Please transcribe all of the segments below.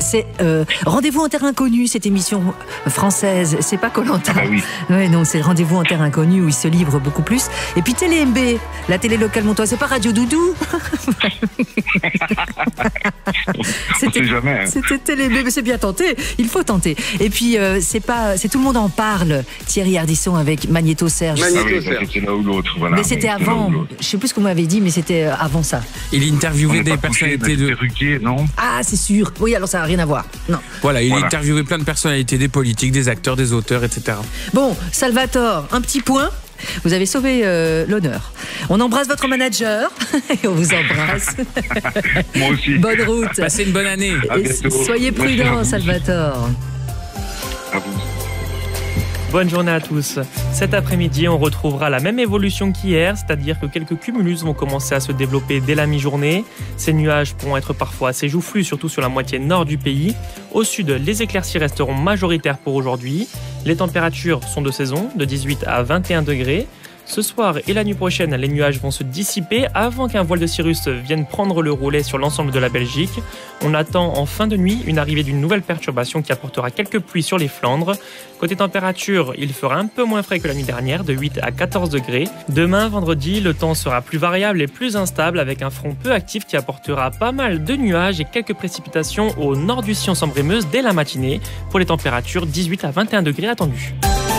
C'est Rendez-vous en terre inconnue, cette émission française. C'est pas Koh-Lanta. Ah bah oui. Ouais, non, c'est Rendez-vous en terre inconnue où il se livre beaucoup plus. Et puis Télé MB, la télé locale montoise. C'est pas Radio Doudou. On sait jamais. C'était Télé MB, mais c'est bien tenté. Il faut tenter. Et puis c'est Tout le monde en parle. Thierry Ardisson avec Magnéto Serge. Ah oui, ça, c'était l'un ou l'autre. Voilà. Mais c'était avant. Je sais plus ce qu'on m'avait dit, mais c'était avant ça. Il interviewait des personnalités de. Ruquier, non? Ah, c'est sûr. Oui, alors ça n'a rien à voir. Non. Voilà, il interviewait plein de personnalités, des politiques, des acteurs, des auteurs, etc. Bon, Salvatore, un petit point. Vous avez sauvé l'honneur. On embrasse votre manager et on vous embrasse. Moi aussi. Bonne route. Passez une bonne année. Et soyez prudents, Salvatore. À vous. Bonne journée à tous. Cet après-midi, on retrouvera la même évolution qu'hier, c'est-à-dire que quelques cumulus vont commencer à se développer dès la mi-journée. Ces nuages pourront être parfois assez joufflus, surtout sur la moitié nord du pays. Au sud, les éclaircies resteront majoritaires pour aujourd'hui. Les températures sont de saison, de 18 à 21 degrés. Ce soir et la nuit prochaine, les nuages vont se dissiper avant qu'un voile de cirrus vienne prendre le relais sur l'ensemble de la Belgique. On attend en fin de nuit une arrivée d'une nouvelle perturbation qui apportera quelques pluies sur les Flandres. Côté température, il fera un peu moins frais que la nuit dernière, de 8 à 14 degrés. Demain, vendredi, le temps sera plus variable et plus instable avec un front peu actif qui apportera pas mal de nuages et quelques précipitations au nord du Sion sambre et Meuse dès la matinée. Pour les températures, 18 à 21 degrés attendus.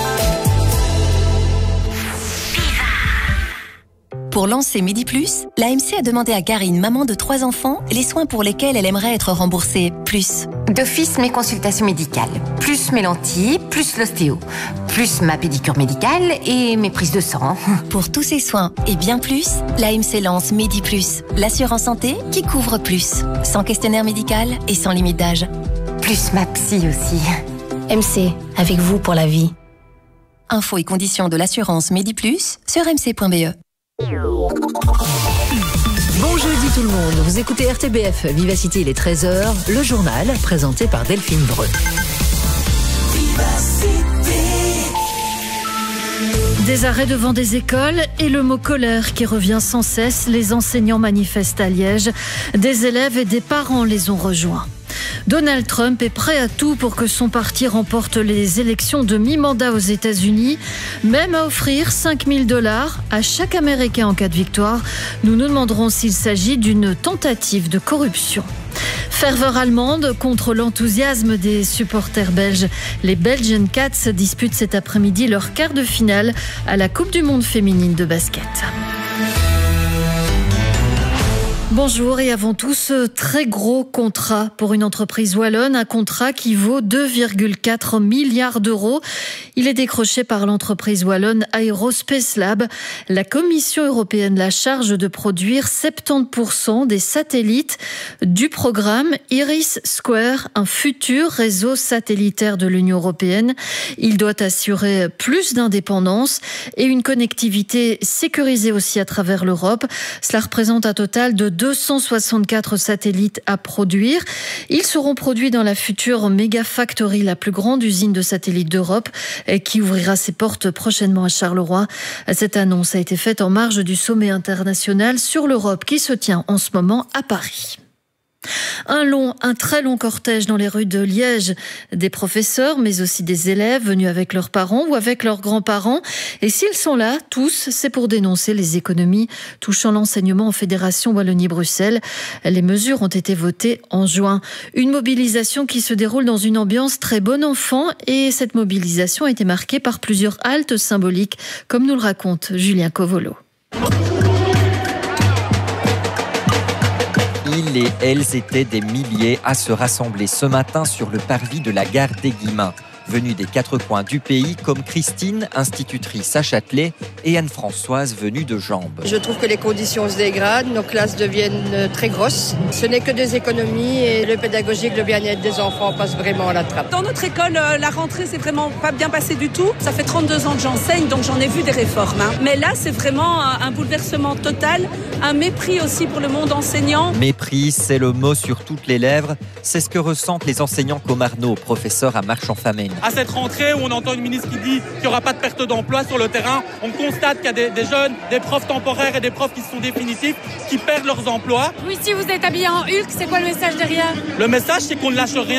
Pour lancer Midi Plus, l'AMC a demandé à Karine, maman de 3 enfants, les soins pour lesquels elle aimerait être remboursée plus. D'office, mes consultations médicales, plus mes lentilles, plus l'ostéo, plus ma pédicure médicale et mes prises de sang. Pour tous ces soins et bien plus, l'AMC lance Midi Plus, l'assurance santé qui couvre plus, sans questionnaire médical et sans limite d'âge. Plus ma psy aussi. MC, avec vous pour la vie. Infos et conditions de l'assurance Midi Plus sur mc.be. Bon jeudi tout le monde, vous écoutez RTBF, Vivacité, il est 13h, le journal présenté par Delphine Breu. Des arrêts devant des écoles et le mot colère qui revient sans cesse. Les enseignants manifestent à Liège, des élèves et des parents les ont rejoints. Donald Trump est prêt à tout pour que son parti remporte les élections de mi-mandat aux États-Unis, même à offrir $5 000 à chaque Américain en cas de victoire. Nous nous demanderons s'il s'agit d'une tentative de corruption. Ferveur allemande contre l'enthousiasme des supporters belges. Les Belgian Cats disputent cet après-midi leur quart de finale à la Coupe du Monde féminine de basket. Bonjour et avant tout ce très gros contrat pour une entreprise wallonne, un contrat qui vaut 2,4 milliards d'euros. Il est décroché par l'entreprise wallonne Aerospace Lab. La Commission européenne la charge de produire 70% des satellites du programme IRIS², un futur réseau satellitaire de l'Union européenne. Il doit assurer plus d'indépendance et une connectivité sécurisée aussi à travers l'Europe. Cela représente un total de 264 satellites à produire. Ils seront produits dans la future Mega Factory, la plus grande usine de satellites d'Europe, qui ouvrira ses portes prochainement à Charleroi. Cette annonce a été faite en marge du sommet international sur l'Europe qui se tient en ce moment à Paris. Un très long cortège dans les rues de Liège, des professeurs mais aussi des élèves venus avec leurs parents ou avec leurs grands-parents. Et s'ils sont là, tous, c'est pour dénoncer les économies touchant l'enseignement en Fédération Wallonie-Bruxelles. Les mesures ont été votées en juin. Une mobilisation qui se déroule dans une ambiance très bon enfant et cette mobilisation a été marquée par plusieurs haltes symboliques, comme nous le raconte Julien Covolo. Ils et elles étaient des milliers à se rassembler ce matin sur le parvis de la gare d'Aiguimont. Venus des 4 coins du pays, comme Christine, institutrice à Châtelet, et Anne-Françoise, venue de Jambes. Je trouve que les conditions se dégradent, nos classes deviennent très grosses. Ce n'est que des économies et le pédagogique, le bien-être des enfants passe vraiment à la trappe. Dans notre école, la rentrée s'est vraiment pas bien passée du tout. Ça fait 32 ans que j'enseigne, donc j'en ai vu des réformes. Mais là, c'est vraiment un bouleversement total, un mépris aussi pour le monde enseignant. Mépris, c'est le mot sur toutes les lèvres. C'est ce que ressentent les enseignants comarnaux, professeurs à Marche-en-Famenne. À cette rentrée où on entend une ministre qui dit qu'il n'y aura pas de perte d'emploi sur le terrain, on constate qu'il y a des jeunes, des profs temporaires et des profs qui sont définitifs, qui perdent leurs emplois. Oui, si vous êtes habillé en Hulk, c'est quoi le message derrière ? Le message, c'est qu'on ne lâche rien.